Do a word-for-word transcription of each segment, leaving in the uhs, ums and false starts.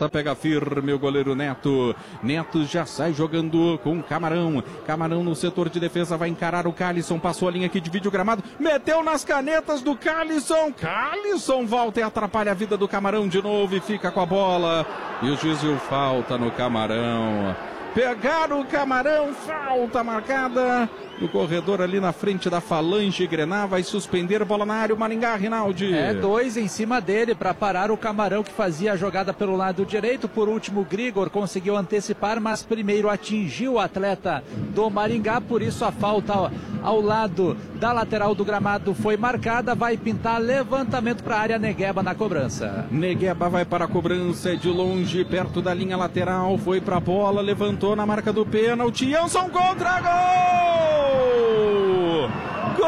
Tenta, pega firme o goleiro Neto. Neto já sai jogando com o Camarão. Camarão no setor de defesa vai encarar o Calisson. Passou a linha que divide o gramado. Meteu nas canetas do Calisson. Calisson volta e atrapalha a vida do Camarão de novo e fica com a bola. E o juiz viu falta no Camarão. Pegaram o Camarão, falta marcada no corredor ali na frente da Falange Grená, vai suspender, bola na área, o Maringá, Rinaldi. É, dois em cima dele para parar o Camarão, que fazia a jogada pelo lado direito. Por último, o Grigor conseguiu antecipar, mas primeiro atingiu o atleta do Maringá, por isso a falta ao, ao lado da lateral do gramado foi marcada. Vai pintar levantamento para a área, Negueba na cobrança. Negueba vai para a cobrança, é de longe, perto da linha lateral, foi para a bola, levantou na marca do pênalti, Jansson contra, gol! Gol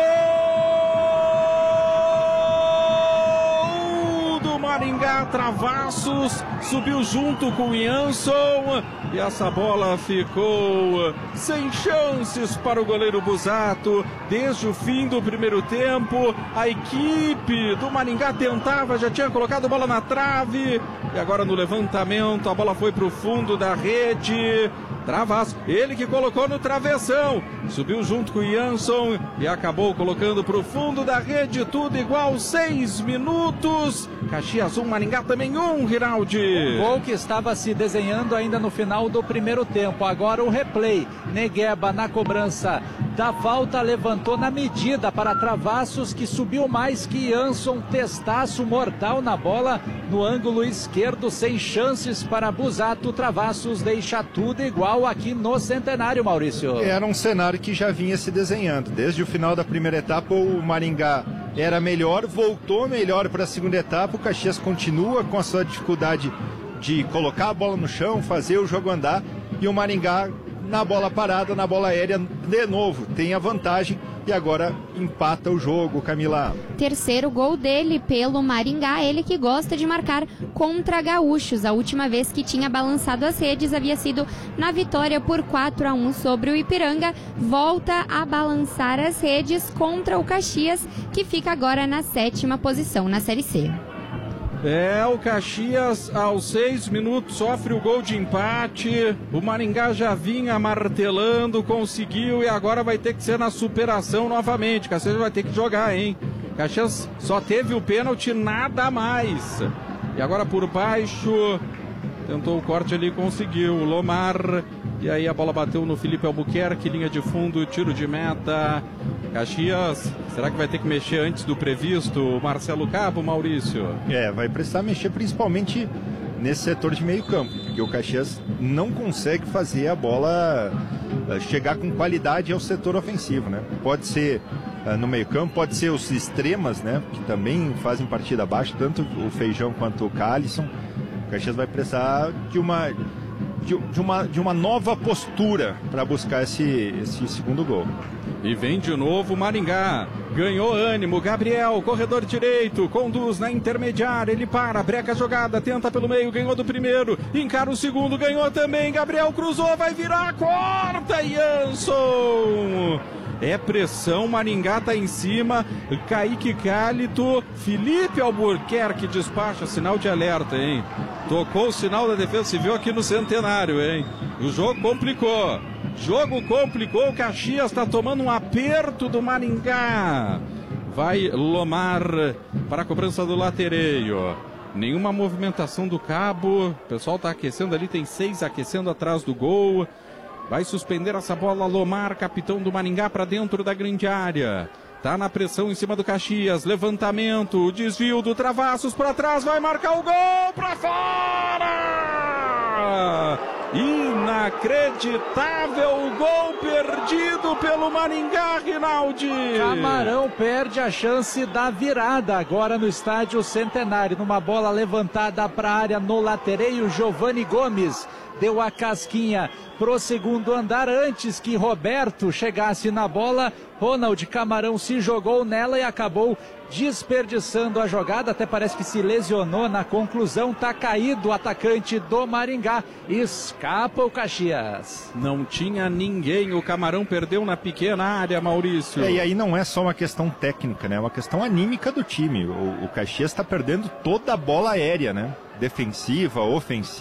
do Maringá, Travassos, subiu junto com o Jansson e essa bola ficou sem chances para o goleiro Busato. Desde o fim do primeiro tempo, a equipe do Maringá tentava, já tinha colocado a bola na trave e agora no levantamento a bola foi para o fundo da rede. Travassos, ele que colocou no travessão, subiu junto com o Jansson e acabou colocando para o fundo da rede, tudo igual, seis minutos. Caxias um, Maringá também um, Rinaldi. O gol que estava se desenhando ainda no final do primeiro tempo, agora o replay. Negueba na cobrança da falta, levantou na medida para Travassos, que subiu mais que Jansson, testaço mortal na bola, no ângulo esquerdo, sem chances para Busato. Travassos deixa tudo igual aqui no Centenário, Maurício. Era um cenário que já vinha se desenhando. Desde o final da primeira etapa, o Maringá era melhor, voltou melhor para a segunda etapa. O Caxias continua com a sua dificuldade de colocar a bola no chão, fazer o jogo andar, e o Maringá na bola parada, na bola aérea, de novo, tem a vantagem e agora empata o jogo, Camila. Terceiro gol dele pelo Maringá, ele que gosta de marcar contra gaúchos. A última vez que tinha balançado as redes havia sido na vitória por quatro a um sobre o Ipiranga. Volta a balançar as redes contra o Caxias, que fica agora na sétima posição na Série C. É, o Caxias aos seis minutos sofre o gol de empate. O Maringá já vinha martelando, conseguiu e agora vai ter que ser na superação novamente. Caxias vai ter que jogar, hein? Caxias só teve o pênalti, nada mais. E agora por baixo, tentou o corte ali, conseguiu. O Lomar, e aí a bola bateu no Felipe Albuquerque, linha de fundo, tiro de meta. Caxias, será que vai ter que mexer antes do previsto, Marcelo Cabo, Maurício? É, vai precisar mexer principalmente nesse setor de meio campo, porque o Caxias não consegue fazer a bola uh, chegar com qualidade ao setor ofensivo, né? Pode ser uh, no meio campo, pode ser os extremas, né? Que também fazem partida abaixo, tanto o Feijão quanto o Calisson. O Caxias vai precisar de uma, de, de uma, de uma nova postura para buscar esse, esse segundo gol. E vem de novo o Maringá, ganhou ânimo, Gabriel, corredor direito, conduz na intermediária, ele para, breca a jogada, tenta pelo meio, ganhou do primeiro, encara o segundo, ganhou também, Gabriel cruzou, vai virar, corta, Jansson! É pressão, Maringá tá em cima, Kaique Cálito, Felipe Albuquerque despacha, sinal de alerta, hein? Tocou o sinal da Defesa Civil aqui no Centenário, hein? O jogo complicou. Jogo complicou, o Caxias está tomando um aperto do Maringá. Vai Lomar para a cobrança do latereio. Nenhuma movimentação do Cabo. O pessoal está aquecendo ali, tem seis aquecendo atrás do gol. Vai suspender essa bola, Lomar, capitão do Maringá, para dentro da grande área. Tá na pressão em cima do Caxias, levantamento, desvio do Travassos para trás, vai marcar o gol para fora! Inacreditável, gol perdido pelo Maringá, Rinaldi. Camarão perde a chance da virada agora no estádio Centenário, numa bola levantada para a área no latereio. Giovani Gomes deu a casquinha pro segundo andar antes que Roberto chegasse na bola. Ronald Camarão se jogou nela e acabou desperdiçando a jogada, até parece que se lesionou na conclusão. Tá caído o atacante do Maringá, escapa o Caxias. Não tinha ninguém, o Camarão perdeu na pequena área, Maurício. É, e aí não é só uma questão técnica, né? É uma questão anímica do time. O, o Caxias está perdendo toda a bola aérea, né? Defensiva, ofensiva.